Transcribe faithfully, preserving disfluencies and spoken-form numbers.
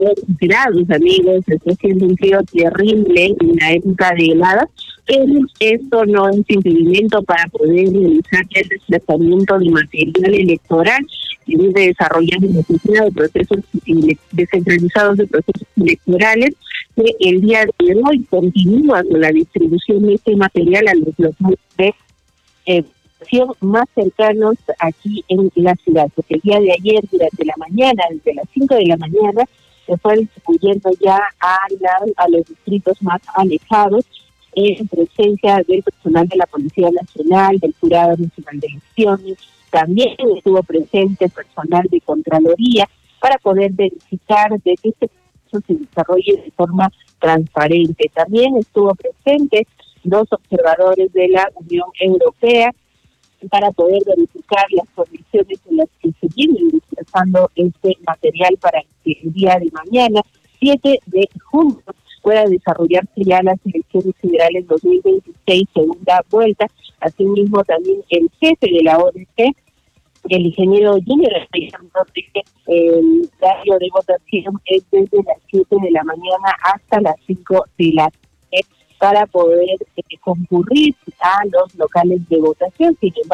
grados, amigos, está siendo un frío terrible en la época de heladas, pero esto no es impedimento para poder realizar el desplazamiento de material electoral y de desarrollar la oficina de procesos descentralizados de procesos electorales, que el día de hoy continúa con la distribución de este material a los locales de eh, más cercanos aquí en la ciudad, porque el día de ayer, durante la mañana, desde las cinco de la mañana, se fue distribuyendo ya a, la, a los distritos más alejados, en presencia del personal de la Policía Nacional, del Jurado Nacional de Elecciones. También estuvo presente personal de Contraloría para poder verificar de que este proceso se desarrolle de forma transparente. También estuvo presente dos observadores de la Unión Europea para poder verificar las condiciones en las que se viene desplazando este material para que el día de mañana, siete de junio, pueda desarrollarse ya las elecciones federales dos mil veintiséis, segunda vuelta. Asimismo, también el jefe de la O N G, el ingeniero Junior, el horario de votación es desde las siete de la mañana hasta las cinco de la tarde para poder eh, concurrir a los locales de votación. Sin embargo,